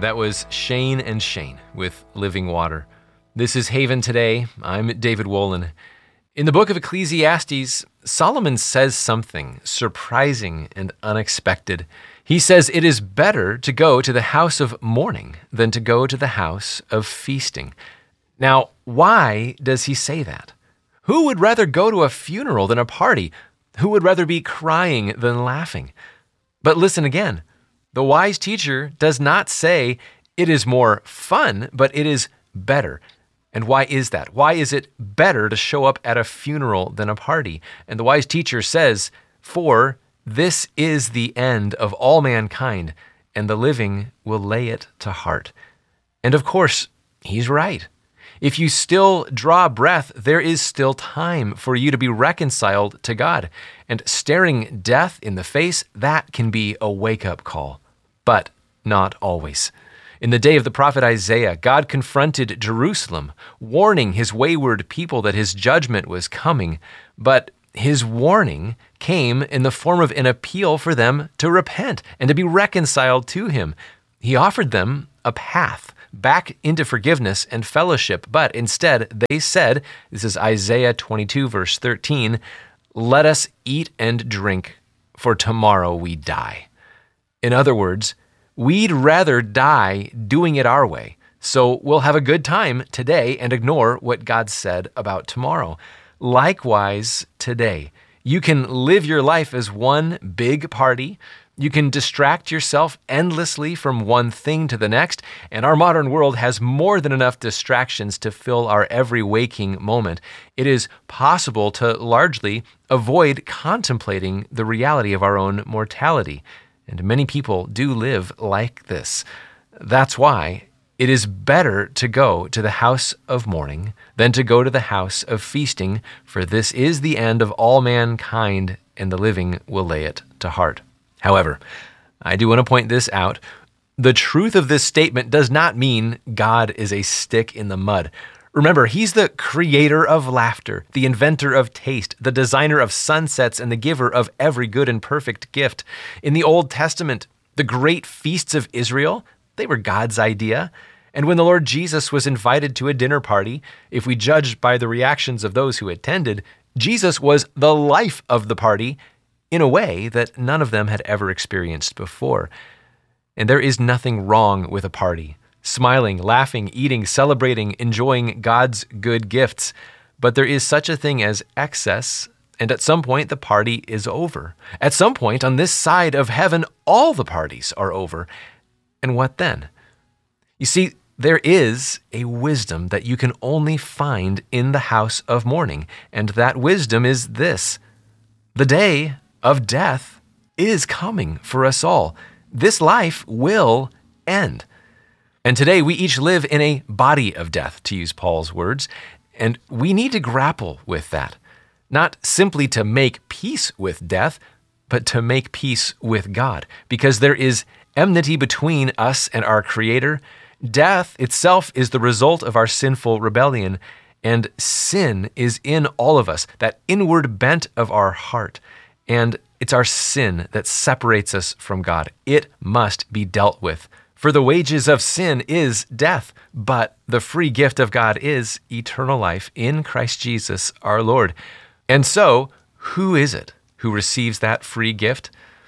That was Shane and Shane with Living Water. This is Haven Today. I'm David Wolin. In the book of Ecclesiastes, Solomon says something surprising and unexpected. He says it is better to go to the house of mourning than to go to the house of feasting. Now, why does he say that? Who would rather go to a funeral than a party? Who would rather be crying than laughing? But listen again. The wise teacher does not say it is more fun, but it is better. And why is that? Why is it better to show up at a funeral than a party? And the wise teacher says, "For this is the end of all mankind, and the living will lay it to heart." And of course, he's right. If you still draw breath, there is still time for you to be reconciled to God. And staring death in the face, that can be a wake-up call. But not always. In the day of the prophet Isaiah, God confronted Jerusalem, warning his wayward people that his judgment was coming. But his warning came in the form of an appeal for them to repent and to be reconciled to him. He offered them a path back into forgiveness and fellowship, but instead they said, this is Isaiah 22, verse 13, "Let us eat and drink, for tomorrow we die." In other words, we'd rather die doing it our way, so we'll have a good time today and ignore what God said about tomorrow. Likewise, today, you can live your life as one big party. You can distract yourself endlessly from one thing to the next, and our modern world has more than enough distractions to fill our every waking moment. It is possible to largely avoid contemplating the reality of our own mortality. And many people do live like this. That's why it is better to go to the house of mourning than to go to the house of feasting, for this is the end of all mankind, and the living will lay it to heart. However, I do want to point this out. The truth of this statement does not mean God is a stick in the mud. Remember, he's the creator of laughter, the inventor of taste, the designer of sunsets, and the giver of every good and perfect gift. In the Old Testament, the great feasts of Israel, they were God's idea. And when the Lord Jesus was invited to a dinner party, if we judge by the reactions of those who attended, Jesus was the life of the party in a way that none of them had ever experienced before. And there is nothing wrong with a party. Smiling, laughing, eating, celebrating, enjoying God's good gifts. But there is such a thing as excess, and at some point the party is over. At some point on this side of heaven, all the parties are over. And what then? You see, there is a wisdom that you can only find in the house of mourning, and that wisdom is this: the day of death is coming for us all. This life will end. And today we each live in a body of death, to use Paul's words, and we need to grapple with that. Not simply to make peace with death, but to make peace with God, because there is enmity between us and our Creator. Death itself is the result of our sinful rebellion, and sin is in all of us, that inward bent of our heart. And it's our sin that separates us from God. It must be dealt with. For the wages of sin is death, but the free gift of God is eternal life in Christ Jesus our Lord. And so, who is it who receives that free gift?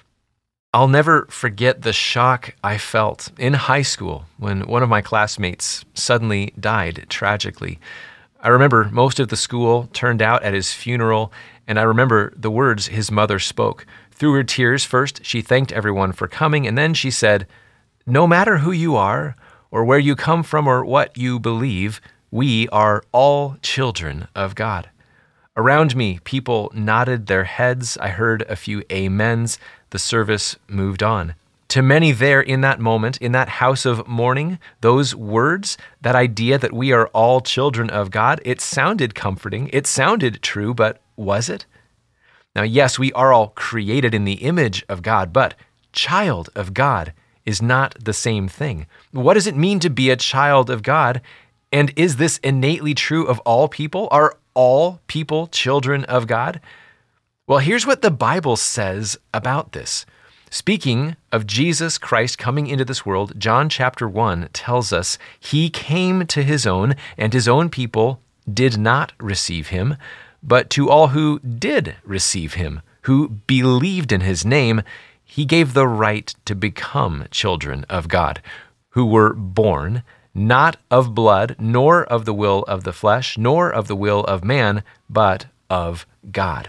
I'll never forget the shock I felt in high school when one of my classmates suddenly died tragically. I remember most of the school turned out at his funeral, and I remember the words his mother spoke. Through her tears, first, she thanked everyone for coming, and then she said, "No matter who you are, or where you come from, or what you believe, we are all children of God." Around me, people nodded their heads. I heard a few amens. The service moved on. To many there in that moment, in that house of mourning, those words, that idea that we are all children of God, it sounded comforting. It sounded true, but was it? Now, yes, we are all created in the image of God, but child of God is not the same thing. What does it mean to be a child of God? And is this innately true of all people? Are all people children of God? Well, here's what the Bible says about this. Speaking of Jesus Christ coming into this world, John chapter 1 tells us he came to his own, and his own people did not receive him. But to all who did receive him, who believed in his name, he gave the right to become children of God, who were born not of blood, nor of the will of the flesh, nor of the will of man, but of God.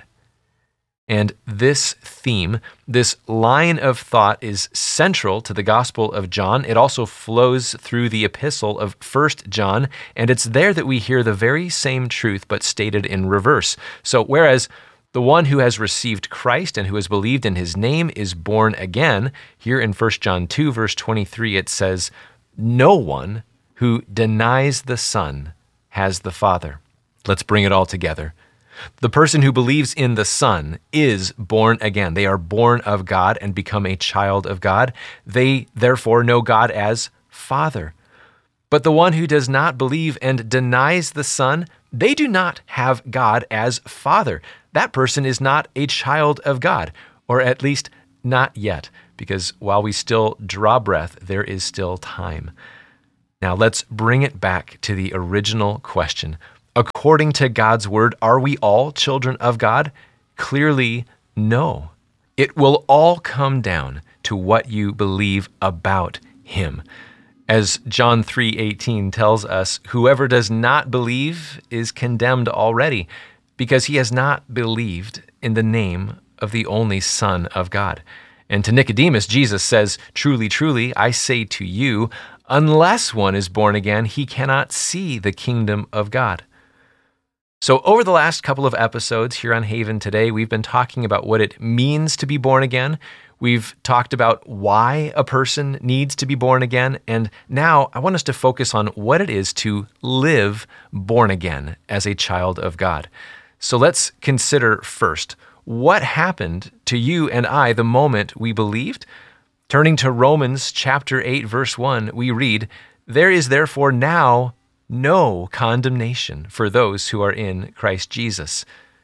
And this theme, this line of thought is central to the Gospel of John. It also flows through the epistle of 1 John, and it's there that we hear the very same truth but stated in reverse. So whereas the one who has received Christ and who has believed in his name is born again, here in 1 John 2, verse 23, it says, "No one who denies the Son has the Father." Let's bring it all together. The person who believes in the Son is born again. They are born of God and become a child of God. They therefore know God as Father. But the one who does not believe and denies the Son, they do not have God as Father. That person is not a child of God, or at least not yet, because while we still draw breath, there is still time. Now let's bring it back to the original question. According to God's word, are we all children of God? Clearly, no. It will all come down to what you believe about him. As John 3:18 tells us, whoever does not believe is condemned already, because he has not believed in the name of the only Son of God. And to Nicodemus, Jesus says, "Truly, truly, I say to you, unless one is born again, he cannot see the kingdom of God." So over the last couple of episodes here on Haven Today, we've been talking about what it means to be born again. We've talked about why a person needs to be born again. And now I want us to focus on what it is to live born again as a child of God. So let's consider first, what happened to you and I the moment we believed? Turning to Romans chapter 8, verse 1, we read, "There is therefore now no condemnation for those who are in Christ Jesus."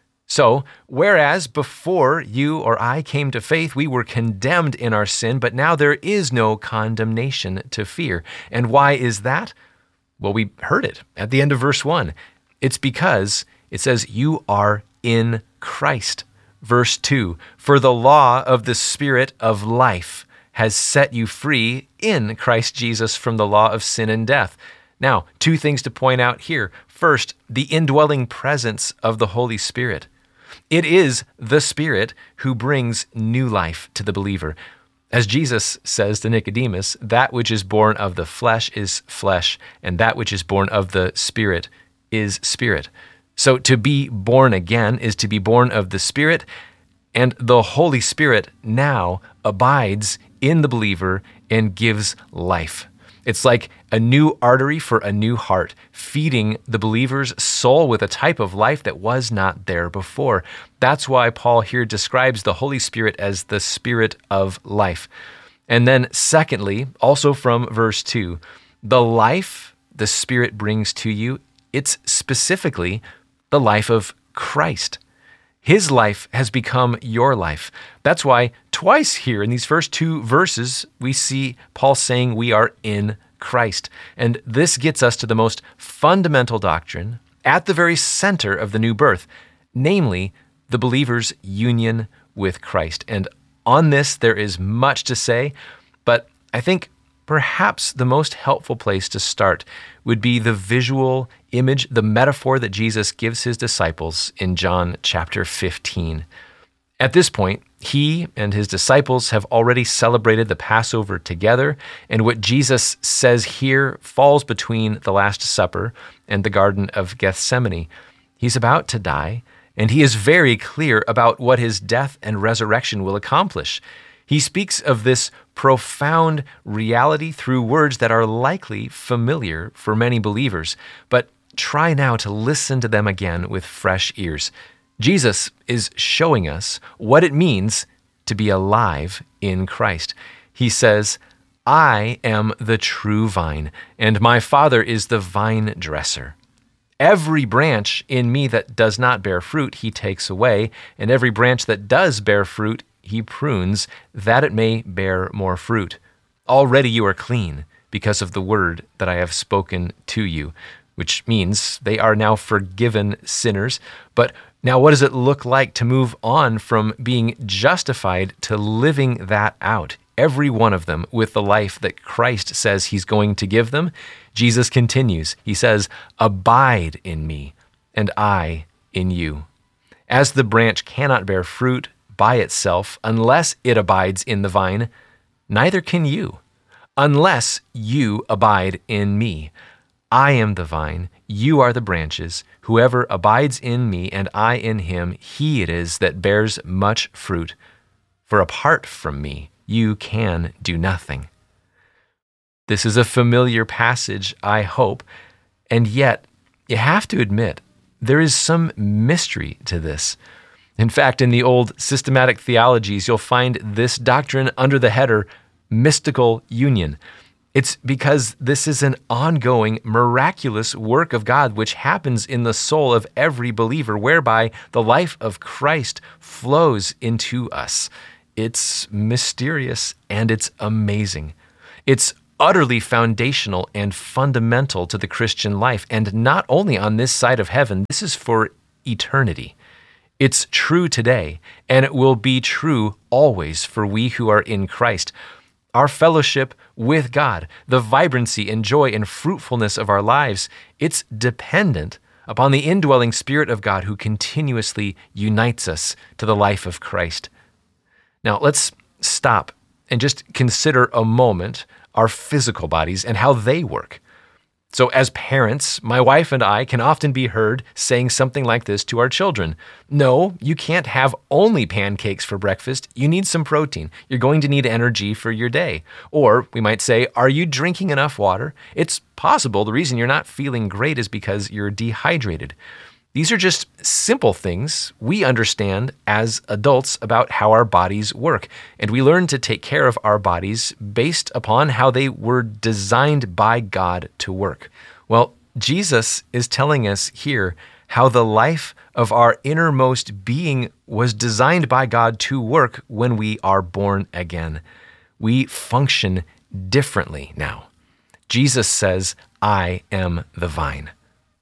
So, whereas before you or I came to faith, we were condemned in our sin, but now there is no condemnation to fear. And why is that? Well, we heard it at the end of verse 1. It's because it says you are in Christ. Verse 2, "For the law of the Spirit of life has set you free in Christ Jesus from the law of sin and death." Now, two things to point out here. First, the indwelling presence of the Holy Spirit. It is the Spirit who brings new life to the believer. As Jesus says to Nicodemus, that which is born of the flesh is flesh, and that which is born of the Spirit is spirit. So to be born again is to be born of the Spirit, and the Holy Spirit now abides in the believer and gives life. It's like a new artery for a new heart, feeding the believer's soul with a type of life that was not there before. That's why Paul here describes the Holy Spirit as the Spirit of life. And then secondly, also from verse 2, the life the Spirit brings to you, it's specifically the life of Christ. His life has become your life. That's why twice here in these first two verses, we see Paul saying we are in Christ. And this gets us to the most fundamental doctrine at the very center of the new birth, namely the believer's union with Christ. And on this, there is much to say, but I think perhaps the most helpful place to start would be the visual image, the metaphor that Jesus gives his disciples in John chapter 15. At this point, he and his disciples have already celebrated the Passover together, and what Jesus says here falls between the Last Supper and the Garden of Gethsemane. He's about to die, and he is very clear about what his death and resurrection will accomplish. He speaks of this profound reality through words that are likely familiar for many believers, but try now to listen to them again with fresh ears. Jesus is showing us what it means to be alive in Christ. He says, "I am the true vine, and my Father is the vine dresser. Every branch in me that does not bear fruit, he takes away, and every branch that does bear fruit, he prunes that it may bear more fruit. Already you are clean because of the word that I have spoken to you, which means they are now forgiven sinners. But now what does it look like to move on from being justified to living that out? Every one of them with the life that Christ says he's going to give them. Jesus continues. He says, "Abide in me, and I in you. As the branch cannot bear fruit by itself unless it abides in the vine, neither can you, unless you abide in me. I am the vine, you are the branches. Whoever abides in me and I in him, he it is that bears much fruit. For apart from me, you can do nothing." This is a familiar passage, I hope, and yet you have to admit there is some mystery to this. In fact, in the old systematic theologies, you'll find this doctrine under the header mystical union. It's because this is an ongoing, miraculous work of God which happens in the soul of every believer, whereby the life of Christ flows into us. It's mysterious and it's amazing. It's utterly foundational and fundamental to the Christian life, and not only on this side of heaven, this is for eternity. It's true today, and it will be true always for we who are in Christ. Our fellowship with God, the vibrancy and joy and fruitfulness of our lives, it's dependent upon the indwelling Spirit of God who continuously unites us to the life of Christ. Now, let's stop and just consider a moment our physical bodies and how they work. So as parents, my wife and I can often be heard saying something like this to our children. "No, you can't have only pancakes for breakfast. You need some protein. You're going to need energy for your day." Or we might say, "Are you drinking enough water? It's possible the reason you're not feeling great is because you're dehydrated." These are just simple things we understand as adults about how our bodies work, and we learn to take care of our bodies based upon how they were designed by God to work. Well, Jesus is telling us here how the life of our innermost being was designed by God to work when we are born again. We function differently now. Jesus says, "I am the vine."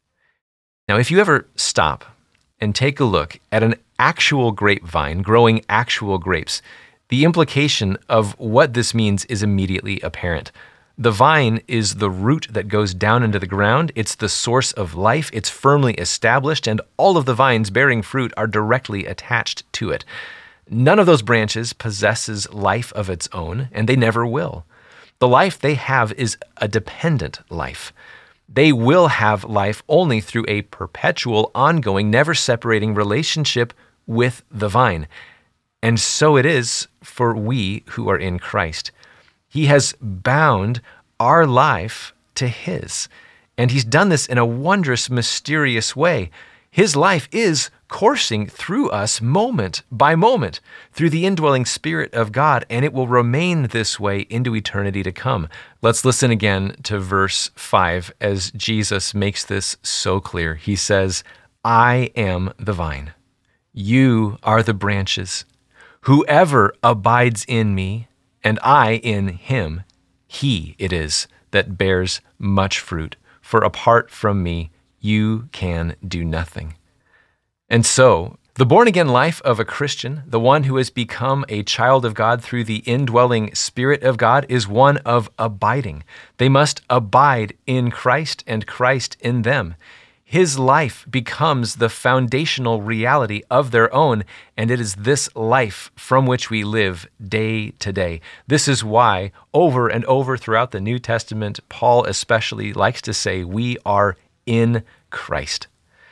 Now, if you ever stop and take a look at an actual grapevine growing actual grapes, the implication of what this means is immediately apparent. The vine is the root that goes down into the ground. It's the source of life. It's firmly established, and all of the vines bearing fruit are directly attached to it. None of those branches possesses life of its own, and they never will. The life they have is a dependent life. They will have life only through a perpetual, ongoing, never-separating relationship with the vine. And so it is for we who are in Christ. He has bound our life to His, and He's done this in a wondrous, mysterious way. His life is coursing through us moment by moment through the indwelling Spirit of God, and it will remain this way into eternity to come. Let's listen again to verse 5 as Jesus makes this so clear. He says, "I am the vine. You are the branches. Whoever abides in me and I in him, he it is that bears much fruit. For apart from me, you can do nothing." And so, the born-again life of a Christian, the one who has become a child of God through the indwelling Spirit of God, is one of abiding. They must abide in Christ and Christ in them. His life becomes the foundational reality of their own, and it is this life from which we live day to day. This is why, over and over throughout the New Testament, Paul especially likes to say, we are in Christ.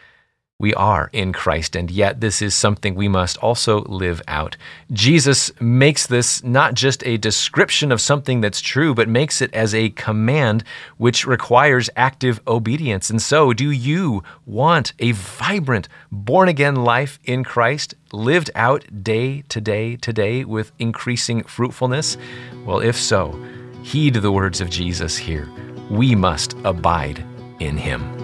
We are in Christ, and yet this is something we must also live out. Jesus makes this not just a description of something that's true, but makes it as a command which requires active obedience. And so, do you want a vibrant, born-again life in Christ, lived out day to day today with increasing fruitfulness? Well, if so, heed the words of Jesus here. We must abide in Him.